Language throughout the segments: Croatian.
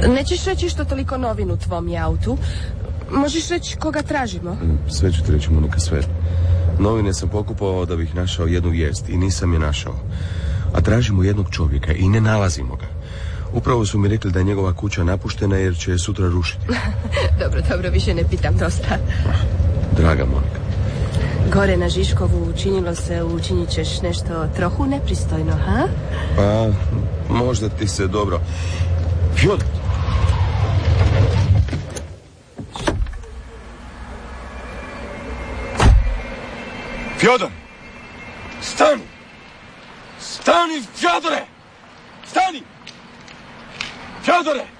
Nećeš reći što toliko novin u tvom je autu? Možeš reći koga tražimo? Sve ću ti reći, Monika, sve. Novine sam pokupovao da bih našao jednu vijest i nisam je našao. A tražimo jednog čovjeka i ne nalazimo ga. Upravo su mi rekli da je njegova kuća napuštena jer će je sutra rušiti. Dobro, više ne pitam dosta. Draga Monika. Gore na Žiškovu učinit ćeš nešto trochu nepristojno, ha? Pa, možda ti se dobro... Fjodor! Fjodor! Stani! Stani, Fjodore! Stani! Fjodore!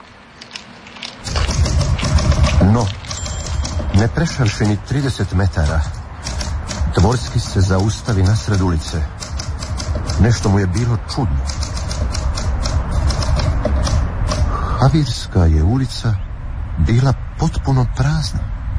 No, ne prešavši ni 30 metara, Dvorski se zaustavi nasred ulice. Nešto mu je bilo čudno. Havirska je ulica bila potpuno prazna.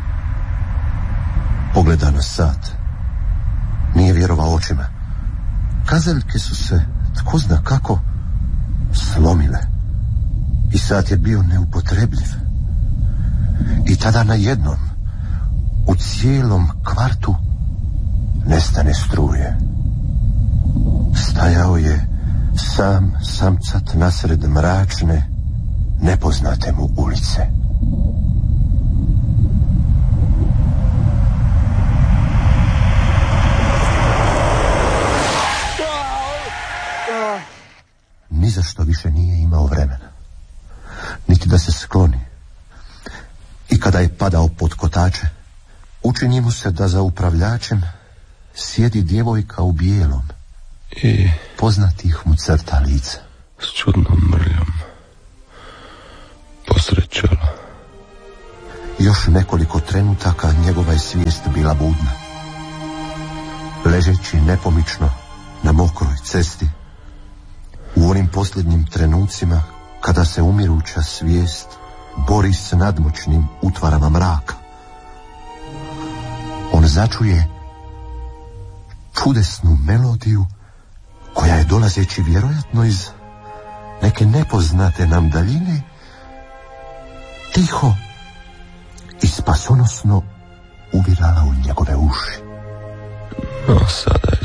Pogleda na sat. Nije vjerovao očima. Kazaljke su se, tko zna kako, slomile. I sat je bio neupotrebljiv. I tada najednom, u cijelom kvartu, nestane struje. Stajao je sam samcat nasred mračne, nepoznate mu ulice. Ni za što više nije imao vremena, niti da se skloni. I kada je padao pod kotače, učini mu se da za upravljačem sjedi djevojka u bijelom i poznatih mu crta lica. S čudnom mrljom posred čela. Još nekoliko trenutaka njegova je svijest bila budna. Ležeći nepomično na mokroj cesti, u onim posljednjim trenucima kada se umiruća svijest bori s nadmoćnim utvarama mraka, on začuje čudesnu melodiju koja je dolazeći vjerojatno iz neke nepoznate nam daljine tiho i spasonosno uvirala u njegove uši. No, sada je